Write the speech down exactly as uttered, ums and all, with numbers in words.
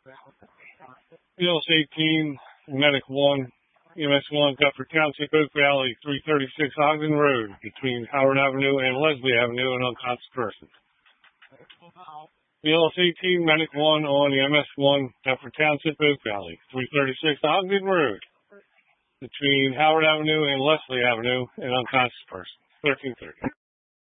B L S eighteen, Medic one, E M S one, Duffer Township, Oak Valley, three thirty-six Ogden Road, between Howard Avenue and Leslie Avenue, an unconscious person. B L S eighteen, Medic one on E M S one, Duffer Township, Oak Valley, three thirty-six Ogden Road, between Howard Avenue and Leslie Avenue, an unconscious person. thirteen thirty.